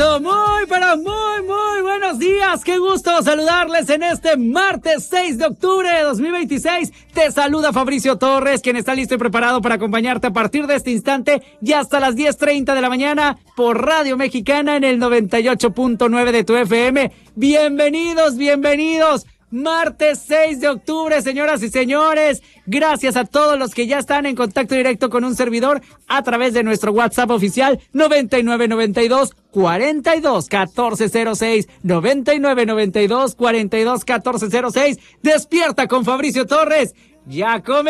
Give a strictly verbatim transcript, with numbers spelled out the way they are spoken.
correcto, muy, pero muy, muy buenos días. Qué gusto saludarles en este martes seis de octubre de dos mil veintiséis. Te saluda Fabricio Torres, quien está listo y preparado para acompañarte a partir de este instante y hasta las diez treinta de la mañana por Radio Mexicana en el noventa y ocho punto nueve de tu F M. Bienvenidos, bienvenidos. Martes seis de octubre, señoras y señores. Gracias a todos los que ya están en contacto directo con un servidor a través de nuestro WhatsApp oficial noventa y nueve noventa y dos cuarenta y dos catorce cero seis, noventa y nueve noventa y dos cuarenta y dos catorce cero seis. Despierta con Fabricio Torres. Ya come.